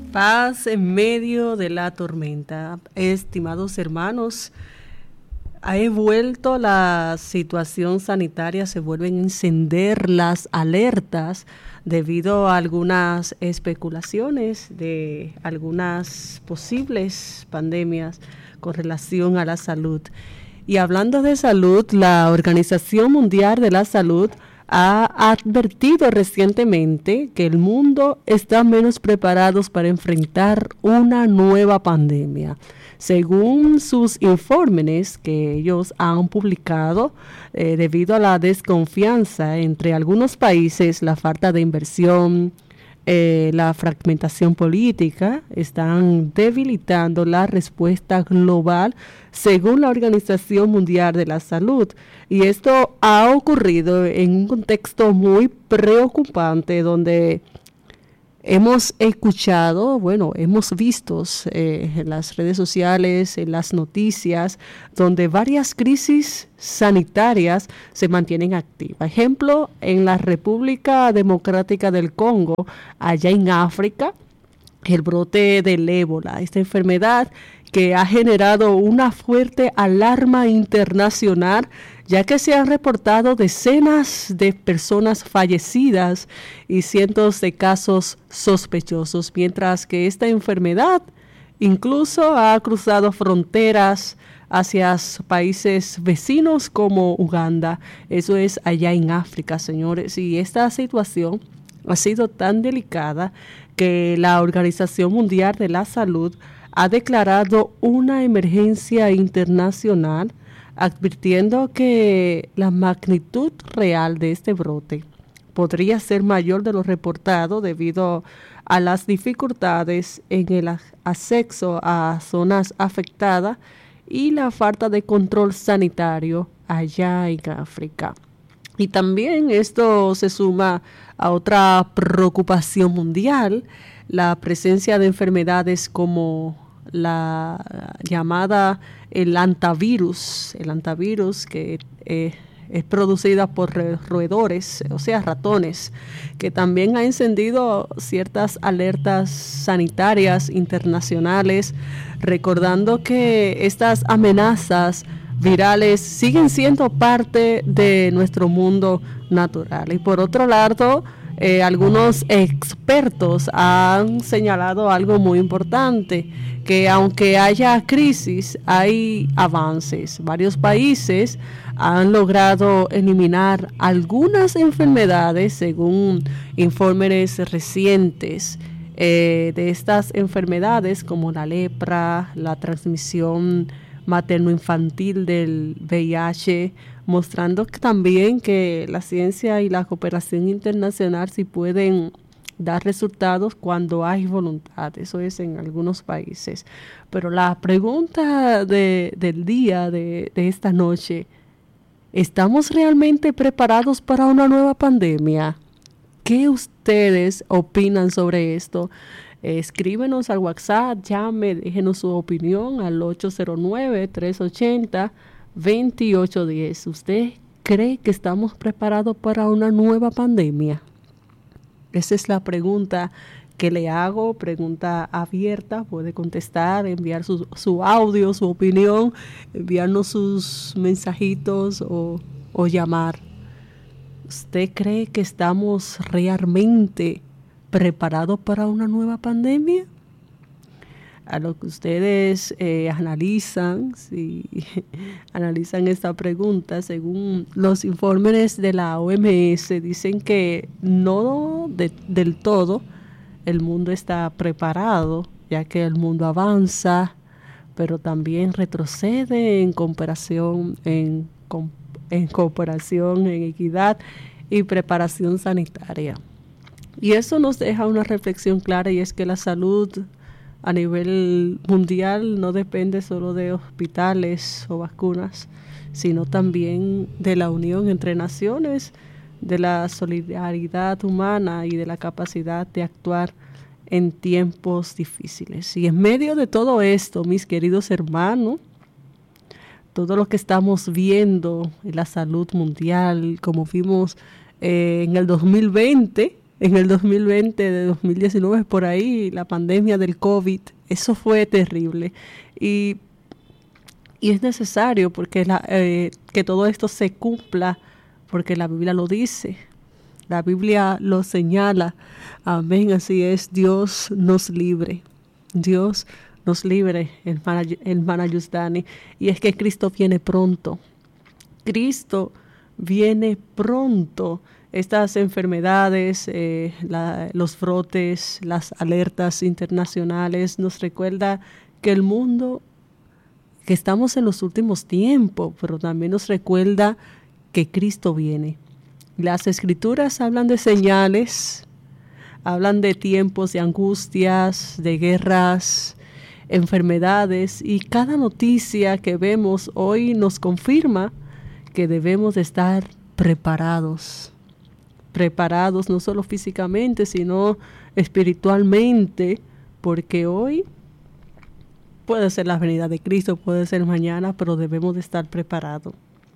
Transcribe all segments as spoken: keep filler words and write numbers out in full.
Paz en medio de la tormenta. Estimados hermanos, ha vuelto la situación sanitaria, se vuelven a encender las alertas debido a algunas especulaciones de algunas posibles pandemias con relación a la salud. Y hablando de salud, la Organización Mundial de la Salud ha advertido recientemente que el mundo está menos preparado para enfrentar una nueva pandemia. Según sus informes que ellos han publicado, eh, debido a la desconfianza entre algunos países, la falta de inversión, eh, la fragmentación política, están debilitando la respuesta global según la Organización Mundial de la Salud. Y esto ha ocurrido en un contexto muy preocupante donde hemos escuchado, bueno, hemos visto eh, en las redes sociales, en las noticias, donde varias crisis sanitarias se mantienen activas. Ejemplo, en la República Democrática del Congo, allá en África, el brote del ébola, esta enfermedad que ha generado una fuerte alarma internacional, ya que se han reportado decenas de personas fallecidas y cientos de casos sospechosos, mientras que esta enfermedad incluso ha cruzado fronteras hacia países vecinos como Uganda. Eso es allá en África, señores, y esta situación ha sido tan delicada que la Organización Mundial de la Salud ha declarado una emergencia internacional, advirtiendo que la magnitud real de este brote podría ser mayor de lo reportado debido a las dificultades en el acceso a zonas afectadas y la falta de control sanitario allá en África. Y también esto se suma a otra preocupación mundial, la presencia de enfermedades como la llamada el hantavirus, el hantavirus que eh, es producida por roedores, o sea, ratones, que también ha encendido ciertas alertas sanitarias internacionales, recordando que estas amenazas virales siguen siendo parte de nuestro mundo natural. Y por otro lado, eh, algunos expertos han señalado algo muy importante, que aunque haya crisis, hay avances. Varios países han logrado eliminar algunas enfermedades, según informes recientes eh, de estas enfermedades, como la lepra, la transmisión materno-infantil del V I H, mostrando que también que la ciencia y la cooperación internacional sí pueden dar resultados cuando hay voluntad. Eso es en algunos países. Pero la pregunta de, del día, de, de esta noche, ¿estamos realmente preparados para una nueva pandemia? ¿Qué ustedes opinan sobre esto? Eh, escríbenos al WhatsApp, llame, déjenos su opinión al ocho cero nueve, tres ocho cero, dos ocho uno cero. ¿Usted cree que estamos preparados para una nueva pandemia? Esa es la pregunta que le hago, pregunta abierta. Puede contestar, enviar su, su audio, su opinión, enviarnos sus mensajitos o, o llamar. ¿Usted cree que estamos realmente preparados para una nueva pandemia? A lo que ustedes eh, analizan, si analizan esta pregunta, según los informes de la O M S, dicen que no de, del todo el mundo está preparado, ya que el mundo avanza, pero también retrocede en comparación, en, en cooperación, en equidad y preparación sanitaria. Y eso nos deja una reflexión clara, y es que la salud a nivel mundial no depende solo de hospitales o vacunas, sino también de la unión entre naciones, de la solidaridad humana y de la capacidad de actuar en tiempos difíciles. Y en medio de todo esto, mis queridos hermanos, todo lo que estamos viendo en la salud mundial, como vimos eh, en el dos mil veinte, en el dos mil veinte, de dos mil diecinueve, por ahí, la pandemia del COVID, eso fue terrible. Y, y es necesario porque la, eh, que todo esto se cumpla, porque la Biblia lo dice, la Biblia lo señala. Amén, así es, Dios nos libre, Dios nos libre, hermana, hermana Yusdani. Y es que Cristo viene pronto, Cristo viene pronto. Estas enfermedades, eh, la, los brotes, las alertas internacionales nos recuerda que el mundo, que estamos en los últimos tiempos, pero también nos recuerda que Cristo viene. Las Escrituras hablan de señales, hablan de tiempos de angustias, de guerras, enfermedades, y cada noticia que vemos hoy nos confirma que debemos de estar preparados. preparados no solo físicamente, sino espiritualmente, porque hoy puede ser la venida de Cristo, puede ser mañana, pero debemos de estar preparados.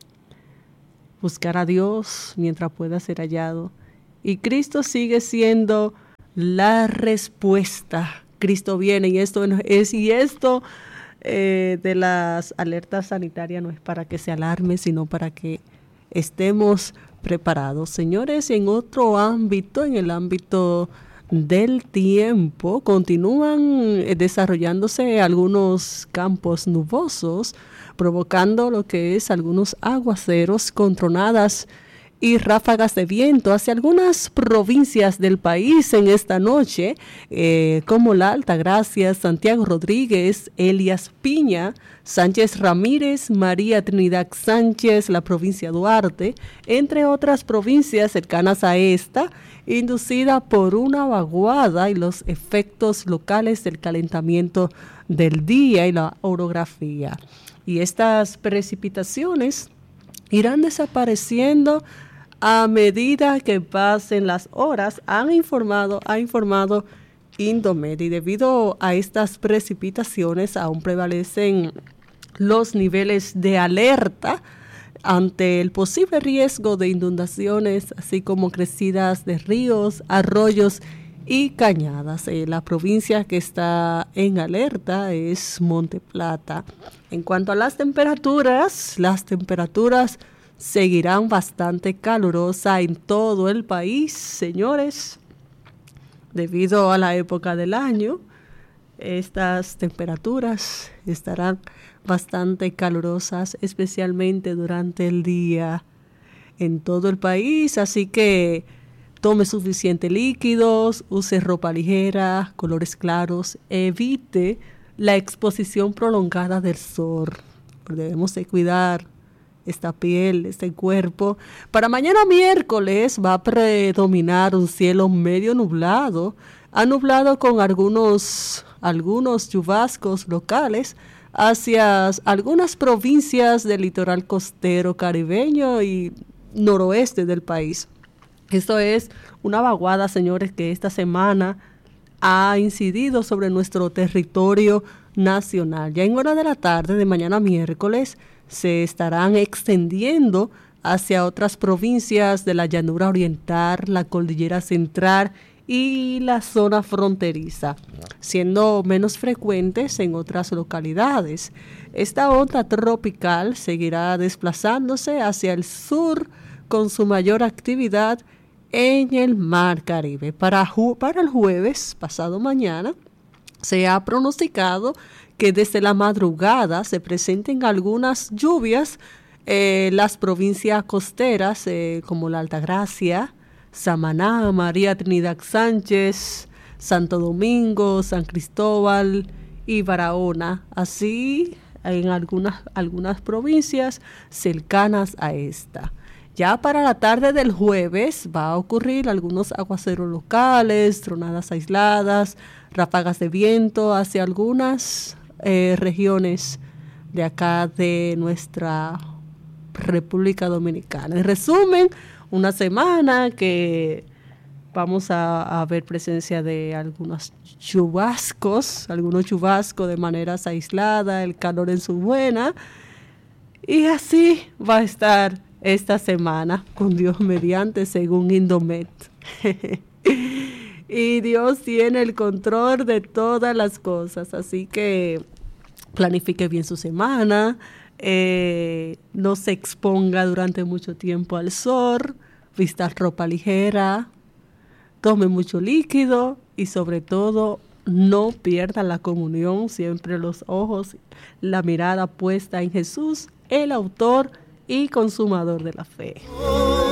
Buscar a Dios mientras pueda ser hallado. Y Cristo sigue siendo la respuesta. Cristo viene, y esto es, y esto eh, de las alertas sanitarias no es para que se alarme, sino para que estemos preparados. Señores, en otro ámbito, en el ámbito del tiempo, continúan desarrollándose algunos campos nubosos, provocando lo que es algunos aguaceros con tronadas y ráfagas de viento hacia algunas provincias del país en esta noche, eh, como La Altagracia, Santiago Rodríguez, Elias Piña, Sánchez Ramírez, María Trinidad Sánchez, la provincia Duarte, entre otras provincias cercanas a esta, inducida por una vaguada y los efectos locales del calentamiento del día y la orografía. Y estas precipitaciones irán desapareciendo a medida que pasen las horas, han informado, ha informado Indomet, y debido a estas precipitaciones aún prevalecen los niveles de alerta ante el posible riesgo de inundaciones, así como crecidas de ríos, arroyos y cañadas. Eh, la provincia que está en alerta es Monte Plata. En cuanto a las temperaturas, las temperaturas seguirán bastante calurosa en todo el país, señores, debido a la época del año. Estas temperaturas estarán bastante calurosas, especialmente durante el día en todo el país, así que tome suficiente líquidos, use ropa ligera, colores claros, evite la exposición prolongada del sol. Debemos de cuidar esta piel, este cuerpo. Para mañana miércoles va a predominar un cielo medio nublado, anublado con algunos, algunos chubascos locales hacia algunas provincias del litoral costero caribeño y noroeste del país. Esto es una vaguada, señores, que esta semana ha incidido sobre nuestro territorio nacional. Ya en hora de la tarde de mañana miércoles se estarán extendiendo hacia otras provincias de la llanura oriental, la cordillera central y la zona fronteriza, siendo menos frecuentes en otras localidades. Esta onda tropical seguirá desplazándose hacia el sur con su mayor actividad en el Mar Caribe. Para, ju- para el jueves, pasado mañana, se ha pronosticado que desde la madrugada se presenten algunas lluvias en eh, las provincias costeras eh, como La Altagracia, Samaná, María Trinidad Sánchez, Santo Domingo, San Cristóbal y Barahona, así en algunas, algunas provincias cercanas a esta. Ya para la tarde del jueves va a ocurrir algunos aguaceros locales, tronadas aisladas, ráfagas de viento hacia algunas eh, regiones de acá de nuestra República Dominicana. En resumen, una semana que vamos a, a ver presencia de algunos chubascos, algunos chubascos de maneras aisladas, el calor en su buena, y así va a estar esta semana, con Dios mediante, según Indomet. y Dios tiene el control de todas las cosas. Así que planifique bien su semana, eh, no se exponga durante mucho tiempo al sol, vista ropa ligera, tome mucho líquido y sobre todo no pierda la comunión, siempre los ojos, la mirada puesta en Jesús, el autor y consumador de la fe.